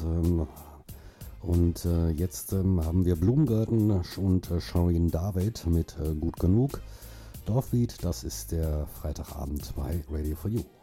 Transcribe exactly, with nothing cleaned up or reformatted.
Ähm, und äh, jetzt ähm, haben wir Blumengarten und äh, Shireen David mit äh, Gut genug. Dorfbeat, das ist der Freitagabend bei Radio for You.